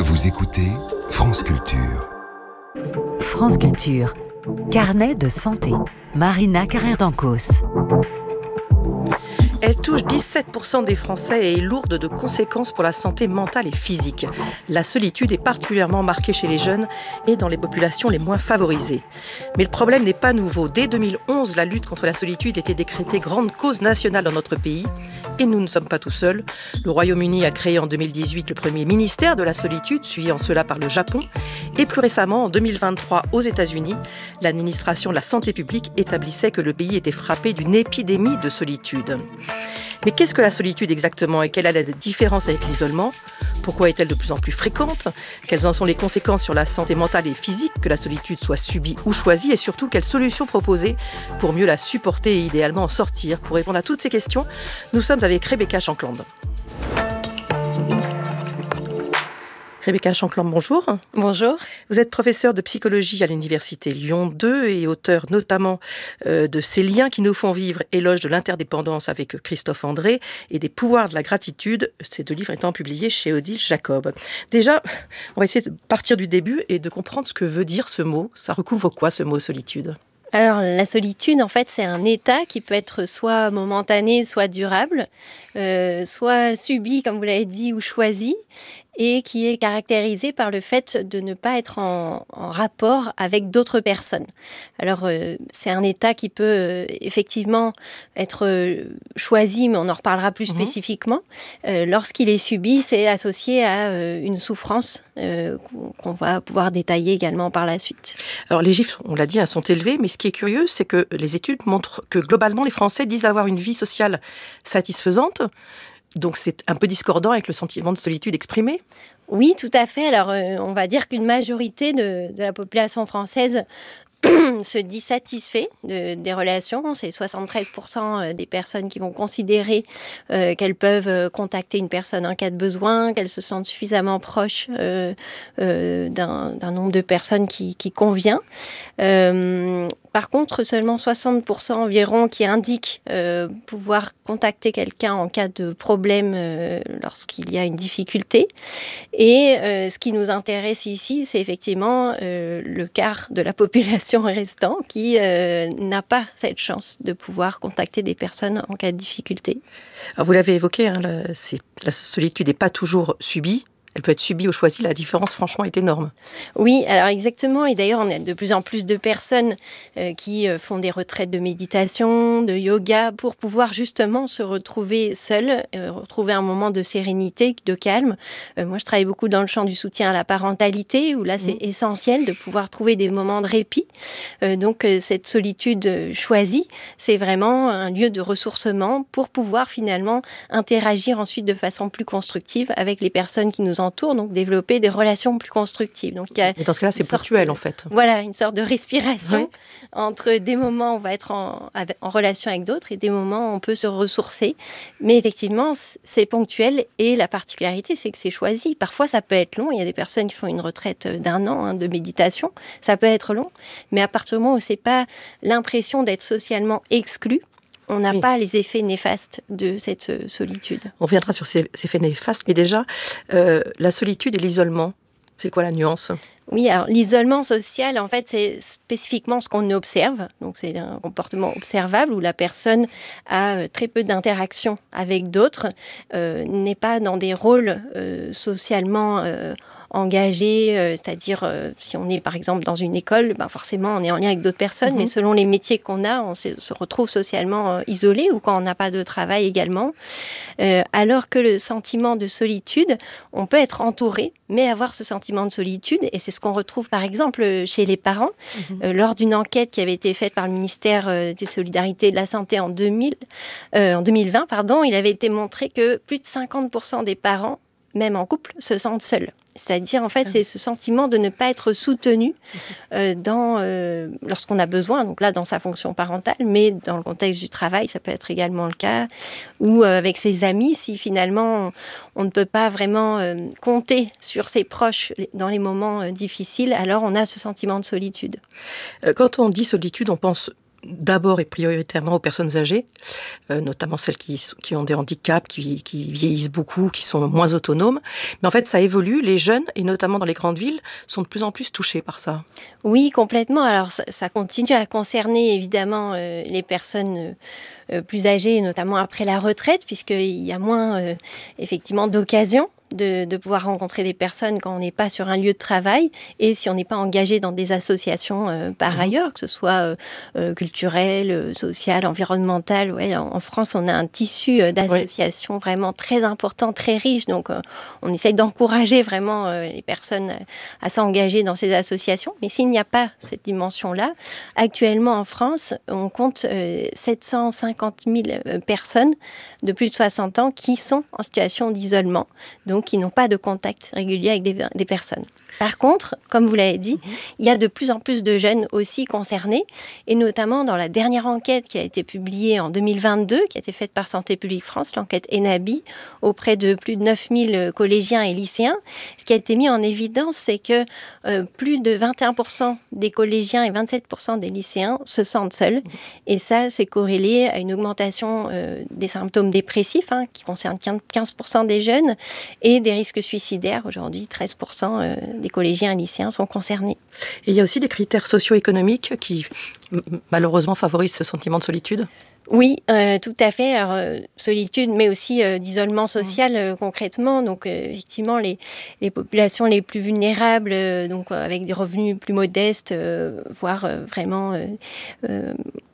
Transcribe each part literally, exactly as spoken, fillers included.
Vous écoutez France Culture. France Culture, carnet de santé. Marina Carrère-Dancos. Elle touche dix-sept pour cent des Français et est lourde de conséquences pour la santé mentale et physique. La solitude est particulièrement marquée chez les jeunes et dans les populations les moins favorisées. Mais le problème n'est pas nouveau. Dès deux mille onze, la lutte contre la solitude était décrétée grande cause nationale dans notre pays. Et nous ne sommes pas tout seuls. Le Royaume-Uni a créé en deux mille dix-huit le premier ministère de la solitude, suivi en cela par le Japon. Et plus récemment, en deux mille vingt-trois, aux États-Unis, l'administration de la santé publique établissait que le pays était frappé d'une épidémie de solitude. Mais qu'est-ce que la solitude exactement et quelle est la différence avec l'isolement ? Pourquoi est-elle de plus en plus fréquente ? Quelles en sont les conséquences sur la santé mentale et physique, que la solitude soit subie ou choisie ? Et surtout, quelles solutions proposer pour mieux la supporter et idéalement en sortir ? Pour répondre à toutes ces questions, nous sommes avec Rebecca Shankland. Rebecca Shankland, bonjour. Bonjour. Vous êtes professeure de psychologie à l'université Lyon deux et auteur notamment euh, de Ces liens qui nous font vivre, éloge de l'interdépendance avec Christophe André et des pouvoirs de la gratitude, ces deux livres étant publiés chez Odile Jacob. Déjà, on va essayer de partir du début et de comprendre ce que veut dire ce mot. Ça recouvre quoi ce mot solitude ? Alors, la solitude, en fait, c'est un état qui peut être soit momentané, soit durable, euh, soit subi, comme vous l'avez dit, ou choisi, et qui est caractérisé par le fait de ne pas être en, en rapport avec d'autres personnes. Alors, euh, c'est un état qui peut euh, effectivement être euh, choisi, mais on en reparlera plus mmh. spécifiquement. Euh, lorsqu'il est subi, c'est associé à euh, une souffrance euh, qu'on va pouvoir détailler également par la suite. Alors, les chiffres, on l'a dit, hein, sont élevés, mais ce qui est curieux, c'est que les études montrent que globalement, les Français disent avoir une vie sociale satisfaisante. Donc c'est un peu discordant avec le sentiment de solitude exprimé ? Oui, tout à fait. Alors euh, on va dire qu'une majorité de, de la population française se dit satisfait de, des relations. C'est soixante-treize pour cent des personnes qui vont considérer euh, qu'elles peuvent euh, contacter une personne en cas de besoin, qu'elles se sentent suffisamment proches euh, euh, d'un, d'un nombre de personnes qui, qui convient. Euh, Par contre, seulement soixante pour cent environ qui indiquent euh, pouvoir contacter quelqu'un en cas de problème euh, lorsqu'il y a une difficulté. Et euh, ce qui nous intéresse ici, c'est effectivement euh, le quart de la population restant qui euh, n'a pas cette chance de pouvoir contacter des personnes en cas de difficulté. Alors vous l'avez évoqué, hein, la, c'est, la solitude n'est pas toujours subie. Elle peut être subie ou choisie, la différence franchement est énorme. Oui, alors exactement, et d'ailleurs on a de plus en plus de personnes euh, qui euh, font des retraites de méditation, de yoga, pour pouvoir justement se retrouver seules, euh, retrouver un moment de sérénité, de calme. Euh, moi je travaille beaucoup dans le champ du soutien à la parentalité, où là c'est mmh. essentiel de pouvoir trouver des moments de répit. Euh, donc euh, cette solitude choisie, c'est vraiment un lieu de ressourcement pour pouvoir finalement interagir ensuite de façon plus constructive avec les personnes qui nous entourent, donc développer des relations plus constructives. Donc, il y a et dans ce cas-là, c'est ponctuel, en fait. Voilà, une sorte de respiration oui. entre des moments où on va être en, en relation avec d'autres et des moments où on peut se ressourcer. Mais effectivement, c'est ponctuel et la particularité, c'est que c'est choisi. Parfois, ça peut être long. Il y a des personnes qui font une retraite d'un an hein, de méditation. Ça peut être long. Mais à partir du moment où c'est pas l'impression d'être socialement exclu, on n'a oui. pas les effets néfastes de cette solitude. On reviendra sur ces effets néfastes, mais déjà, euh, la solitude et l'isolement, c'est quoi la nuance ? Oui, alors l'isolement social, en fait, c'est spécifiquement ce qu'on observe. Donc, c'est un comportement observable où la personne a très peu d'interaction avec d'autres, euh, n'est pas dans des rôles euh, socialement euh, engagés, euh, c'est-à-dire euh, si on est par exemple dans une école, ben forcément on est en lien avec d'autres personnes, mmh. mais selon les métiers qu'on a, on se, se retrouve socialement euh, isolé ou quand on n'a pas de travail également. Euh, alors que le sentiment de solitude, on peut être entouré, mais avoir ce sentiment de solitude, et c'est ce qu'on retrouve par exemple chez les parents. Mmh. Euh, lors d'une enquête qui avait été faite par le ministère euh, des Solidarités et de la Santé en, deux mille, euh, en deux mille vingt, pardon, il avait été montré que plus de cinquante pour cent des parents, même en couple, se sentent seuls. C'est-à-dire, en fait, c'est ce sentiment de ne pas être soutenu euh, dans, euh, lorsqu'on a besoin, donc là, dans sa fonction parentale, mais dans le contexte du travail, ça peut être également le cas, ou euh, avec ses amis, si finalement, on, on ne peut pas vraiment euh, compter sur ses proches dans les moments euh, difficiles, alors on a ce sentiment de solitude. Quand on dit solitude, on pense d'abord et prioritairement aux personnes âgées, euh, notamment celles qui, qui ont des handicaps, qui, qui vieillissent beaucoup, qui sont moins autonomes. Mais en fait, ça évolue. Les jeunes, et notamment dans les grandes villes, sont de plus en plus touchés par ça. Oui, complètement. Alors, ça, ça continue à concerner évidemment euh, les personnes euh, plus âgées, notamment après la retraite, puisqu'il y a moins euh, effectivement d'occasions De, de pouvoir rencontrer des personnes quand on n'est pas sur un lieu de travail et si on n'est pas engagé dans des associations euh, par ailleurs, que ce soit euh, euh, culturelles, euh, sociales, environnementales. Ouais, en, en France, on a un tissu euh, d'associations oui. vraiment très important, très riche. Donc, euh, on essaye d'encourager vraiment euh, les personnes à s'engager dans ces associations. Mais s'il n'y a pas cette dimension-là, actuellement en France, on compte euh, sept cent cinquante mille personnes de plus de soixante ans qui sont en situation d'isolement. Donc, qui n'ont pas de contact régulier avec des, des personnes. Par contre, comme vous l'avez dit, mmh. il y a de plus en plus de jeunes aussi concernés, et notamment dans la dernière enquête qui a été publiée en deux mille vingt-deux, qui a été faite par Santé publique France, l'enquête ENABI, auprès de plus de neuf mille collégiens et lycéens. Ce qui a été mis en évidence, c'est que euh, plus de vingt et un pour cent des collégiens et vingt-sept pour cent des lycéens se sentent seuls. Mmh. Et ça, c'est corrélé à une augmentation euh, des symptômes dépressifs, hein, qui concerne quinze pour cent des jeunes, et des risques suicidaires. Aujourd'hui, treize pour cent euh, des collégiens et lycéens sont concernés. Et il y a aussi des critères socio-économiques qui, m- malheureusement, favorisent ce sentiment de solitude ? Oui, euh, tout à fait. Alors, euh, solitude, mais aussi euh, d'isolement social euh, concrètement. Donc, euh, effectivement, les, les populations les plus vulnérables, euh, donc euh, avec des revenus plus modestes, euh, voire euh, vraiment euh, euh,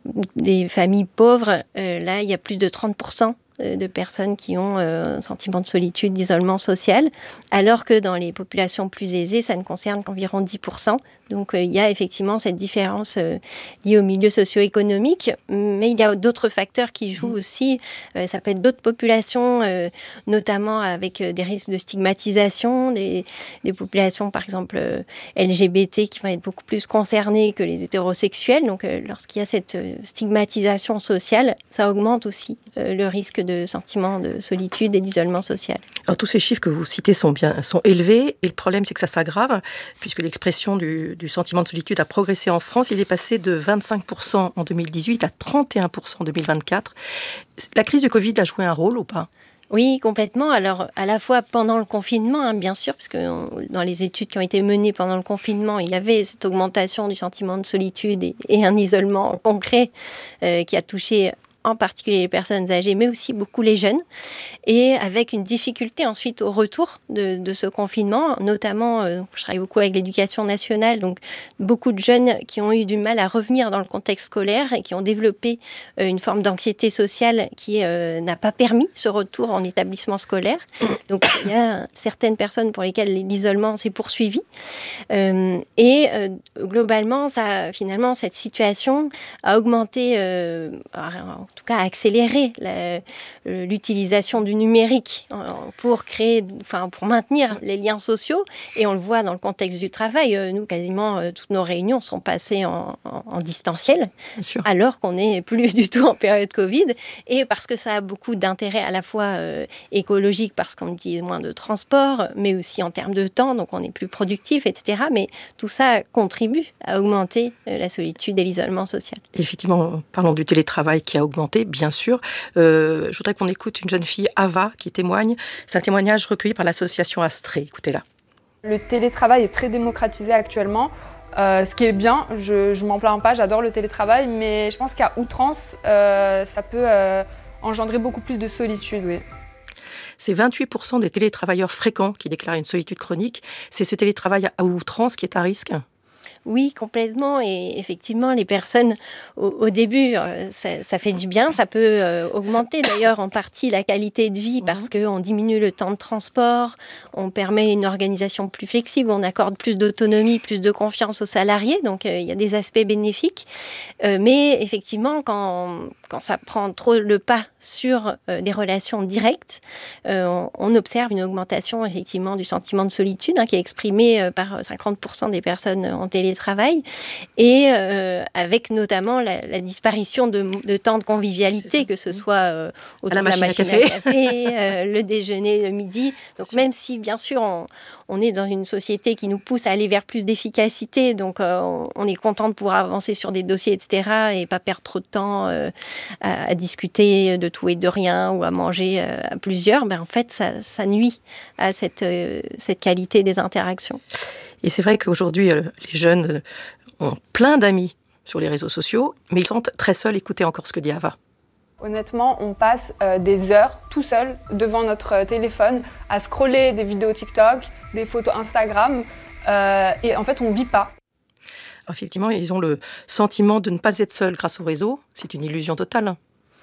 des familles pauvres, euh, là, il y a plus de trente pour cent de personnes qui ont euh, un sentiment de solitude, d'isolement social, alors que dans les populations plus aisées, ça ne concerne qu'environ dix pour cent. Donc, euh, il y a effectivement cette différence euh, liée au milieu socio-économique, mais il y a d'autres facteurs qui jouent aussi. Euh, ça peut être d'autres populations, euh, notamment avec euh, des risques de stigmatisation, des, des populations, par exemple, euh, L G B T, qui vont être beaucoup plus concernées que les hétérosexuels. Donc, euh, lorsqu'il y a cette euh, stigmatisation sociale, ça augmente aussi euh, le risque de sentiment de solitude et d'isolement social. Alors, tous ces chiffres que vous citez sont, bien, sont élevés, et le problème, c'est que ça s'aggrave, puisque l'expression du du sentiment de solitude a progressé en France. Il est passé de vingt-cinq pour cent en deux mille dix-huit à trente et un pour cent en deux mille vingt-quatre. La crise du Covid a joué un rôle ou pas ? Oui, complètement. Alors, à la fois pendant le confinement, hein, bien sûr, parce que on, dans les études qui ont été menées pendant le confinement, il y avait cette augmentation du sentiment de solitude et, et un isolement concret euh, qui a touché en particulier les personnes âgées, mais aussi beaucoup les jeunes, et avec une difficulté ensuite au retour de, de ce confinement, notamment, euh, je travaille beaucoup avec l'éducation nationale, donc beaucoup de jeunes qui ont eu du mal à revenir dans le contexte scolaire et qui ont développé euh, une forme d'anxiété sociale qui euh, n'a pas permis ce retour en établissement scolaire. Donc, il y a certaines personnes pour lesquelles l'isolement s'est poursuivi. Euh, et euh, globalement, ça, finalement, cette situation a augmenté, euh, en tout cas accélérer la, l'utilisation du numérique pour créer, enfin pour maintenir les liens sociaux. Et on le voit dans le contexte du travail. Nous, quasiment toutes nos réunions sont passées en, en, en distanciel, alors qu'on n'est plus du tout en période Covid. Et parce que ça a beaucoup d'intérêt à la fois euh, écologique, parce qu'on utilise moins de transport, mais aussi en termes de temps, donc on est plus productif, et cetera. Mais tout ça contribue à augmenter euh, la solitude et l'isolement social. Effectivement, parlons du télétravail qui a augmenté, bien sûr. Euh, je voudrais qu'on écoute une jeune fille, Ava, qui témoigne. C'est un témoignage recueilli par l'association Astrée. Écoutez-la. Le télétravail est très démocratisé actuellement, euh, ce qui est bien. Je ne m'en plains pas, j'adore le télétravail, mais je pense qu'à outrance, euh, ça peut euh, engendrer beaucoup plus de solitude, oui. C'est vingt-huit pour cent des télétravailleurs fréquents qui déclarent une solitude chronique. C'est ce télétravail à outrance qui est à risque ? Oui, complètement. Et effectivement, les personnes, au, au début, euh, ça, ça fait du bien. Ça peut euh, augmenter d'ailleurs en partie la qualité de vie parce qu'on diminue le temps de transport, on permet une organisation plus flexible, on accorde plus d'autonomie, plus de confiance aux salariés. Donc, euh, il y a des aspects bénéfiques. Euh, mais effectivement, quand, quand ça prend trop le pas sur euh, des relations directes, euh, on, on observe une augmentation effectivement du sentiment de solitude hein, qui est exprimé euh, par cinquante pour cent des personnes en télétravail télétravail, et euh, avec notamment la, la disparition de, de temps de convivialité, que ce soit euh, autour la de la machine machine à café, à café euh, le déjeuner, le midi. Donc même si, bien sûr, on, on est dans une société qui nous pousse à aller vers plus d'efficacité, donc euh, on, on est content de pouvoir avancer sur des dossiers, et cetera, et pas perdre trop de temps euh, à, à discuter de tout et de rien ou à manger euh, à plusieurs, ben en fait, ça, ça nuit à cette, euh, cette qualité des interactions. Et c'est vrai qu'aujourd'hui, euh, les jeunes euh, ont plein d'amis sur les réseaux sociaux, mais ils sont très seuls. Écoutez encore ce que dit Ava. Honnêtement, on passe euh, des heures tout seul devant notre euh, téléphone à scroller des vidéos TikTok, des photos Instagram, euh, et en fait, on ne vit pas. Alors, effectivement, ils ont le sentiment de ne pas être seuls grâce au réseau. C'est une illusion totale.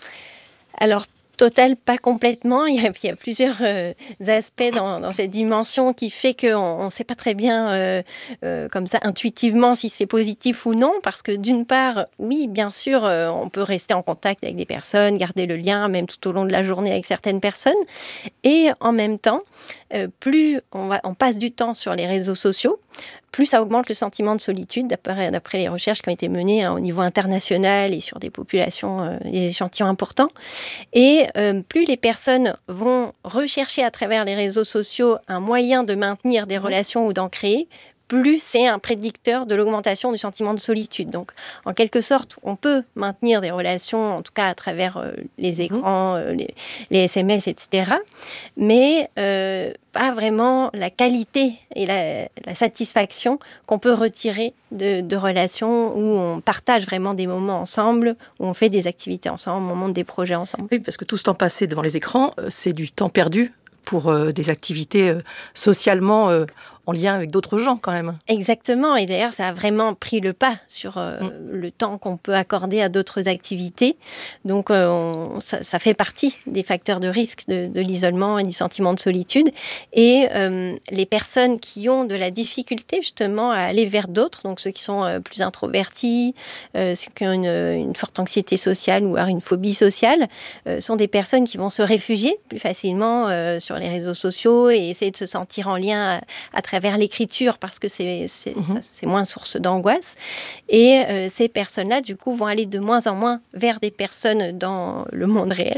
Alors, total, pas complètement. Il y a, il y a plusieurs euh, aspects dans, dans cette dimension qui fait qu'on ne sait pas très bien, euh, euh, comme ça, intuitivement, si c'est positif ou non. Parce que d'une part, oui, bien sûr, euh, on peut rester en contact avec des personnes, garder le lien, même tout au long de la journée avec certaines personnes. Et en même temps, euh, plus on, va, on passe du temps sur les réseaux sociaux, plus ça augmente le sentiment de solitude, d'après, d'après les recherches qui ont été menées hein, au niveau international et sur des populations, euh, des échantillons importants. Et euh, plus les personnes vont rechercher à travers les réseaux sociaux un moyen de maintenir des relations ou d'en créer, plus c'est un prédicteur de l'augmentation du sentiment de solitude. Donc, en quelque sorte, on peut maintenir des relations, en tout cas à travers euh, les écrans, euh, les, les S M S, et cetera, mais euh, pas vraiment la qualité et la, la satisfaction qu'on peut retirer de, de relations où on partage vraiment des moments ensemble, où on fait des activités ensemble, on monte des projets ensemble. Oui, parce que tout ce temps passé devant les écrans, euh, c'est du temps perdu pour euh, des activités euh, socialement euh, en lien avec d'autres gens quand même. Exactement, et d'ailleurs ça a vraiment pris le pas sur euh, mmh. le temps qu'on peut accorder à d'autres activités. Donc euh, on, ça, ça fait partie des facteurs de risque de, de l'isolement et du sentiment de solitude. Et euh, les personnes qui ont de la difficulté justement à aller vers d'autres, donc ceux qui sont euh, plus introvertis, euh, ceux qui ont une, une forte anxiété sociale ou une phobie sociale, euh, sont des personnes qui vont se réfugier plus facilement euh, sur les réseaux sociaux et essayer de se sentir en lien à, à travers vers l'écriture parce que c'est, c'est, mmh. ça, c'est moins source d'angoisse. Et euh, ces personnes-là, du coup, vont aller de moins en moins vers des personnes dans le monde réel